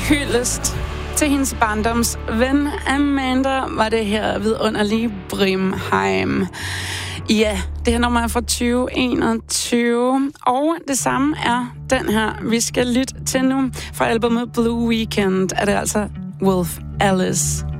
hyldest til hendes barndoms ven Amanda var det her vidunderlige Brimheim. Ja, det her nummer er fra 2021, og det samme er den her, vi skal lytte til nu. Fra albumet Blue Weekend er det altså Wolf Alice.